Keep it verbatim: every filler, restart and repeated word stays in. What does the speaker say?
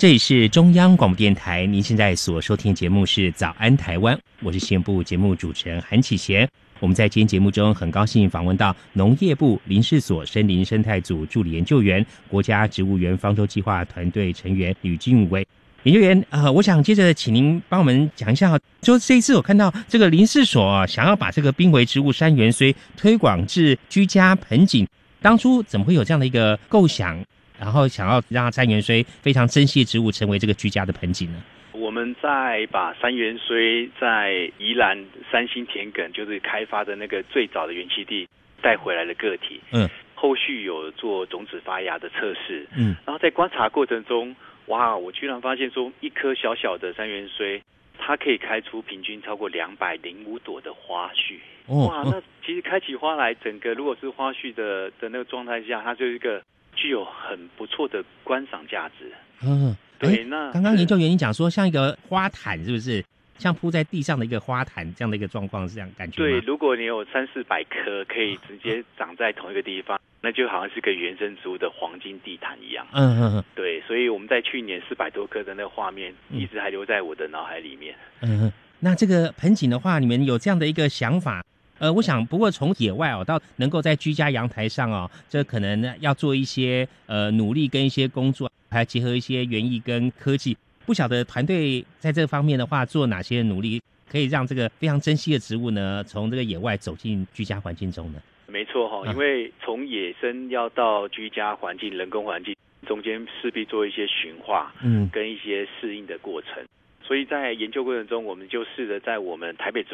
这里是中央广播电台，您现在所收听的节目是《早安台湾》，我是新闻部节目主持人韩启贤。我们在今天节目中很高兴访问到农业部林试所森林生态组助理研究员、国家植物园方舟计划团队成员吕俊伟研究员。呃，我想接着请您帮我们讲一下，就这一次我看到这个林试所、啊、想要把这个濒危植物山原荽推广至居家盆景，当初怎么会有这样的一个构想？然后想要让山原荽非常珍稀的植物成为这个居家的盆景呢？ 我们在把山原荽在宜兰三星田埂，就是开发的那个最早的原栖地带回来的个体，嗯，后续有做种子发芽的测试，嗯，然后在观察过程中，哇，我居然发现说，一颗小小的山原荽，它可以开出平均超过两百零五朵的花序，哦，哇，那其实开起花来，整个如果是花序的的那个状态下，它就是一个具有很不错的观赏价值。嗯，对。那刚刚研究员你讲说，像一个花坛，是不是像铺在地上的一个花坛这样的一个状况，是这样感觉吗？ 对，如果你有三四百棵可以直接长在同一个地方，那就好像是个原生植物的黄金地毯一样。嗯嗯嗯。对，所以我们在去年四百多棵的那个画面，一直还留在我的脑海里面。 嗯嗯。那这个盆景的话，你们有这样的一个想法？呃，我想，不过从野外哦，到能够在居家阳台上哦，这可能呢要做一些呃努力跟一些工作，还结合一些园艺跟科技。不晓得团队在这方面的话，做哪些努力，可以让这个非常珍稀的植物呢，从这个野外走进居家环境中呢？ 没错哈、哦，因为从野生要到居家环境、人工环境中间，势必做一些驯化，嗯，跟一些适应的过程。所以在研究过程中，我们就试着在我们台北植